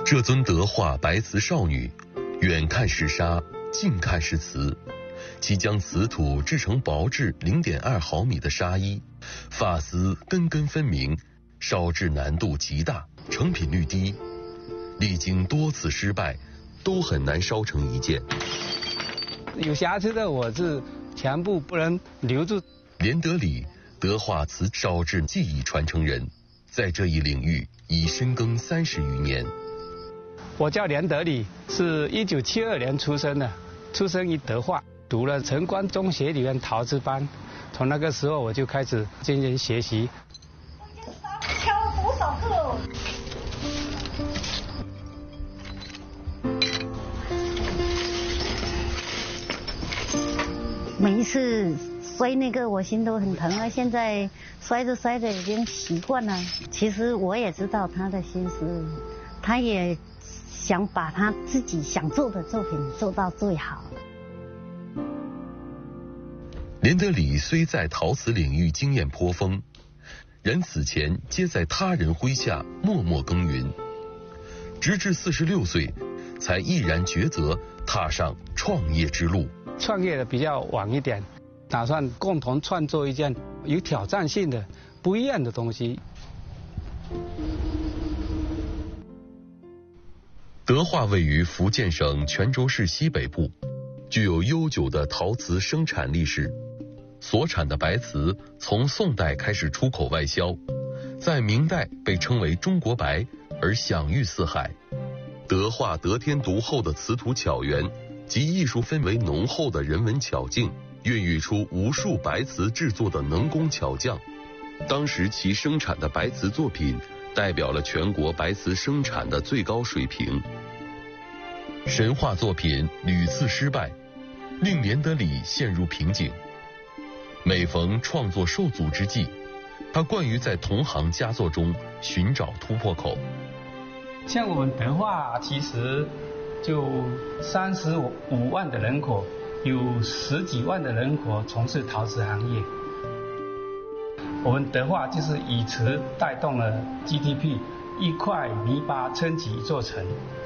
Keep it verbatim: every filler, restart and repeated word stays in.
这尊德化白瓷少女，远看是纱，近看是瓷。其将瓷土制成薄至 零点二毫米的纱衣，发丝根根分明，烧制难度极大，成品率低，历经多次失败，都很难烧成一件。 有瑕疵的我是全部不能留住。 连德礼，德化瓷烧制技艺传承人，在这一领域已深耕三十余年。 我叫连德礼，是一九七二年出生的，出生于德化，读了城关中学里面陶瓷班，从那个时候我就开始进行学习。 敲多少个哦？ 每一次摔那个，我心都很疼啊。现在摔着摔着已经习惯了。其实我也知道他的心思，他也想把他自己想做的作品做到最好。 连德礼虽在陶瓷领域经验颇丰，然此前皆在他人麾下默默耕耘，直至四十六岁，才毅然抉择踏上创业之路。 创业的比较晚一点，打算共同创作一件有挑战性的、不一样的东西。 德化位于福建省泉州市西北部，具有悠久的陶瓷生产历史。所产的白瓷从宋代开始出口外销，在明代被称为中国白，而享誉四海。德化得天独厚的瓷土巧源及艺术氛围浓厚的人文巧境，孕育出无数白瓷制作的能工巧匠。当时其生产的白瓷作品代表了全国白瓷生产的最高水平。神话作品屡次失败，令连德礼陷入瓶颈。每逢创作受阻之际，他惯于在同行佳作中寻找突破口。 像我们德化其实就三十五万的人口，有十几万的人口从事陶瓷行业。我们德化就是以瓷带动了 G D P， 一块泥巴撑起一座城。